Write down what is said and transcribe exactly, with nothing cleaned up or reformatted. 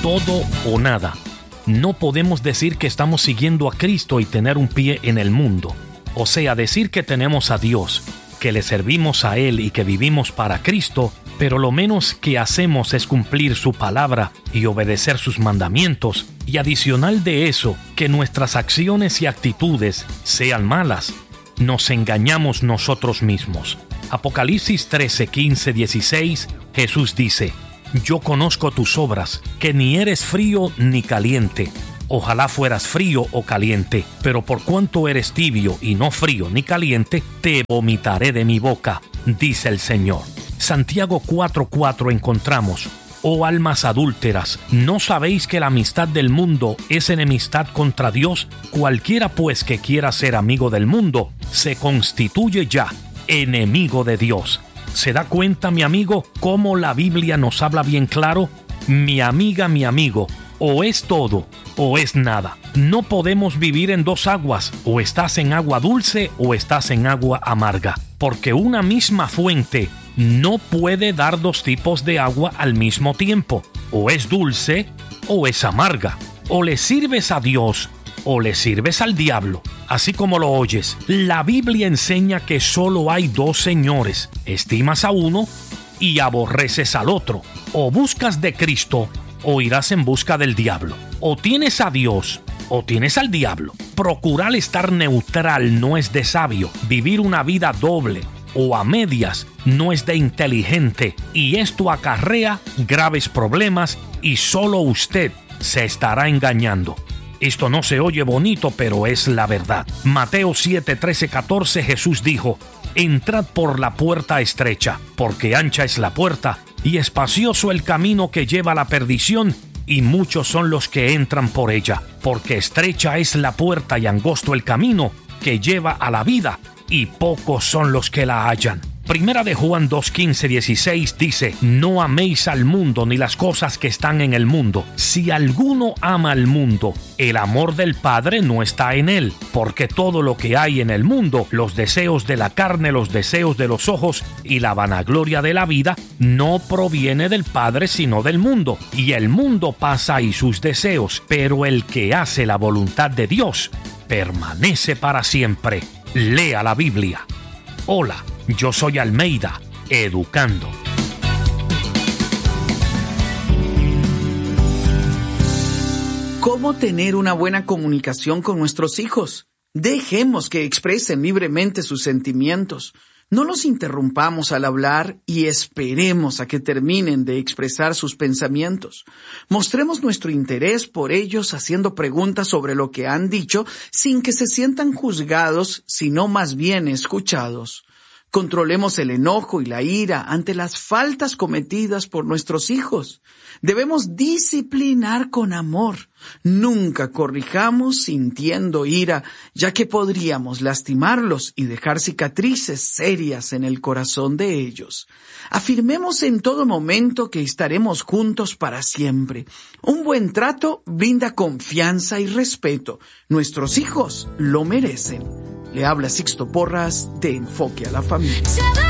todo o nada. No podemos decir que estamos siguiendo a Cristo y tener un pie en el mundo. O sea, decir que tenemos a Dios, que le servimos a Él y que vivimos para Cristo, pero lo menos que hacemos es cumplir su palabra y obedecer sus mandamientos, y adicional de eso, que nuestras acciones y actitudes sean malas. Nos engañamos nosotros mismos. Apocalipsis trece, quince, dieciséis, Jesús dice: Yo conozco tus obras, que ni eres frío ni caliente. Ojalá fueras frío o caliente, pero por cuanto eres tibio y no frío ni caliente, te vomitaré de mi boca, dice el Señor. Santiago cuatro cuatro encontramos: Oh almas adúlteras, ¿no sabéis que la amistad del mundo es enemistad contra Dios? Cualquiera pues que quiera ser amigo del mundo, se constituye ya enemigo de Dios. ¿Se da cuenta, mi amigo, cómo la Biblia nos habla bien claro? Mi amiga, mi amigo, o es todo o es nada. No podemos vivir en dos aguas, o estás en agua dulce o estás en agua amarga, porque una misma fuente no puede dar dos tipos de agua al mismo tiempo. O es dulce o es amarga. O le sirves a Dios o le sirves al diablo. Así como lo oyes, la Biblia enseña que solo hay dos señores. Estimas a uno y aborreces al otro. O buscas de Cristo o irás en busca del diablo. O tienes a Dios o tienes al diablo. Procurar estar neutral no es de sabio. Vivir una vida doble o a medias no es de inteligente, y esto acarrea graves problemas y solo usted se estará engañando. Esto no se oye bonito, pero es la verdad. Mateo siete, trece, catorce, Jesús dijo: Entrad por la puerta estrecha, porque ancha es la puerta y espacioso el camino que lleva a la perdición, y muchos son los que entran por ella, porque estrecha es la puerta y angosto el camino que lleva a la vida, y pocos son los que la hallan. Primera de Juan dos, quince, dieciséis dice: No améis al mundo ni las cosas que están en el mundo. Si alguno ama al mundo, el amor del Padre no está en él, porque todo lo que hay en el mundo, los deseos de la carne, los deseos de los ojos y la vanagloria de la vida, no proviene del Padre sino del mundo. Y el mundo pasa y sus deseos, pero el que hace la voluntad de Dios permanece para siempre. Lea la Biblia. Hola, yo soy Almeida, educando. ¿Cómo tener una buena comunicación con nuestros hijos? Dejemos que expresen libremente sus sentimientos. No los interrumpamos al hablar y esperemos a que terminen de expresar sus pensamientos. Mostremos nuestro interés por ellos haciendo preguntas sobre lo que han dicho sin que se sientan juzgados, sino más bien escuchados. Controlemos el enojo y la ira ante las faltas cometidas por nuestros hijos. Debemos disciplinar con amor. Nunca corrijamos sintiendo ira, ya que podríamos lastimarlos y dejar cicatrices serias en el corazón de ellos. Afirmemos en todo momento que estaremos juntos para siempre. Un buen trato brinda confianza y respeto. Nuestros hijos lo merecen. Le habla Sixto Porras de Enfoque a la Familia.